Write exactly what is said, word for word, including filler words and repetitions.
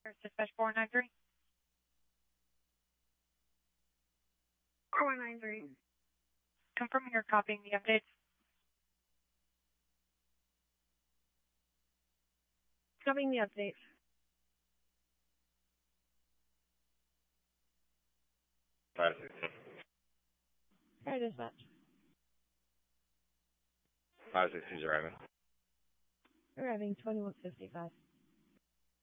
Dispatch four nine three. four nine three. Confirming you're copying the updates. Copying the updates. five sixteen. Fire dispatch. five sixteen is arriving. Arriving twenty-one fifty-five.